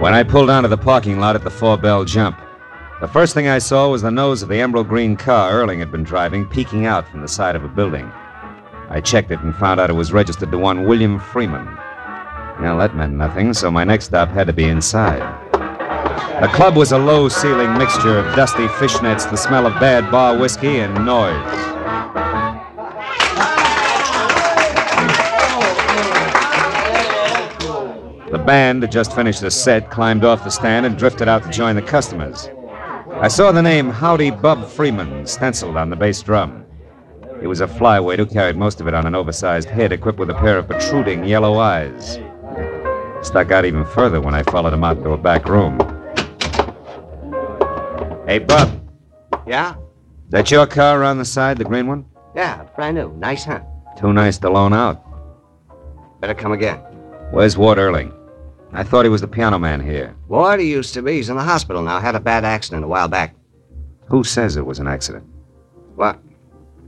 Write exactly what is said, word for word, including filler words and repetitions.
When I pulled onto the parking lot at the four-bell jump, the first thing I saw was the nose of the emerald green car Erling had been driving peeking out from the side of a building. I checked it and found out it was registered to one William Freeman. Well, that meant nothing, so my next stop had to be inside. The club was a low-ceiling mixture of dusty fishnets, the smell of bad bar whiskey, and noise. The band had just finished a set, climbed off the stand, and drifted out to join the customers. I saw the name Howdy Bub Freeman stenciled on the bass drum. He was a flyweight who carried most of it on an oversized head equipped with a pair of protruding yellow eyes. Stuck out even further when I followed him out to a back room. Hey, Bub. Yeah? That your car on the side, the green one? Yeah, brand new. Nice, huh? Too nice to loan out. Better come again. Where's Ward Erling? I thought he was the piano man here. Ward, he used to be. He's in the hospital now. Had a bad accident a while back. Who says it was an accident? What?